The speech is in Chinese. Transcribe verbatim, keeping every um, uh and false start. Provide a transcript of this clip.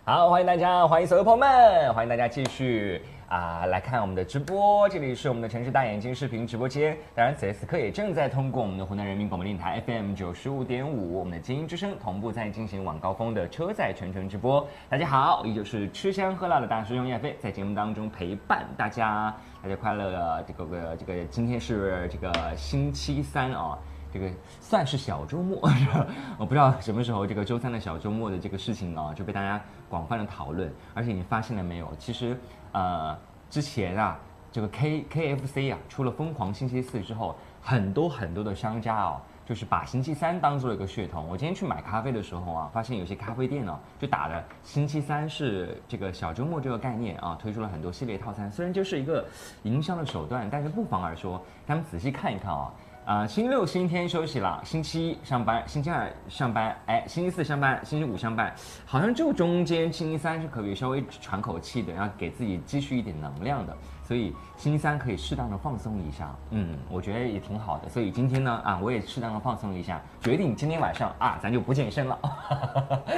好，欢迎大家，欢迎所有朋友们，欢迎大家继续啊、来看我们的直播。这里是我们的城市大眼睛视频直播间。当然，此时此刻也正在通过我们的湖南人民广播电台 F M 九十五点五，我们的精英之声同步在进行晚高峰的车载全程直播。大家好，依旧是吃香喝辣的大师兄叶飞，在节目当中陪伴大家，大家快乐。这个这个，今天是这个星期三啊。这个算是小周末，我不知道什么时候这个周三的小周末的这个事情啊，就被大家广泛的讨论。而且你发现了没有？其实，呃，之前啊，这个 K K F C 啊，出了疯狂星期四之后，很多很多的商家哦，就是把星期三当做一个噱头。我今天去买咖啡的时候啊，发现有些咖啡店呢、哦，就打了星期三是这个小周末这个概念啊，推出了很多系列套餐。虽然就是一个营销的手段，但是不妨而说，他们仔细看一看啊。啊、呃，星期六、星期天休息了，星期一上班，星期二上班，哎，星期四上班，星期五上班，好像就中间星期三是可以稍微喘口气的，然后给自己积蓄一点能量的，所以星期三可以适当的放松一下，嗯，我觉得也挺好的。所以今天呢，啊，我也适当的放松一下，决定今天晚上啊，咱就不健身了。